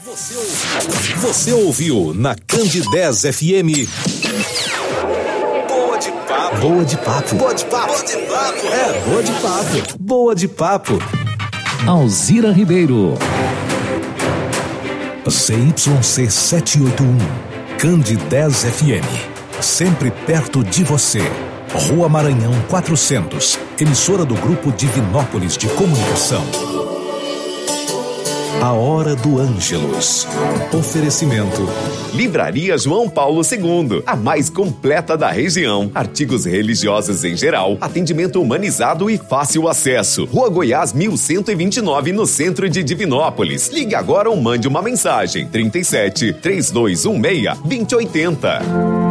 Você ouviu na Candidez FM. Boa de papo. Boa de papo. Boa de papo. Boa de papo. Boa de papo. Boa de papo. Alzira Ribeiro. CYC 781. Candidez FM. Sempre perto de você. Rua Maranhão 400. Emissora do Grupo Divinópolis de Comunicação. A Hora do Ângelus. Oferecimento. Livraria João Paulo II, a mais completa da região. Artigos religiosos em geral, atendimento humanizado e fácil acesso. Rua Goiás 1129, no centro de Divinópolis. Ligue agora ou mande uma mensagem. 37 3216 2080.